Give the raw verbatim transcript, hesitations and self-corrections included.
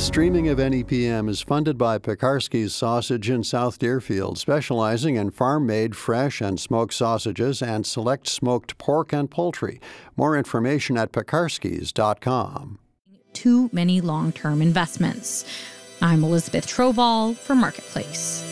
Streaming of N E P M is funded by Pekarsky's Sausage in South Deerfield, specializing in farm-made fresh and smoked sausages and select smoked pork and poultry. More information at pekarsky's dot com. Too many long-term investments. I'm Elizabeth Troval for Marketplace.